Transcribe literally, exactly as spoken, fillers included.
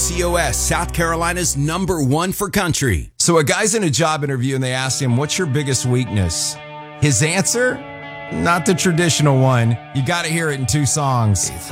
C O S, South Carolina's number one for country. So a guy's in a job interview and they asked him, what's your biggest weakness? His answer? Not the traditional one. You got to hear it in two songs.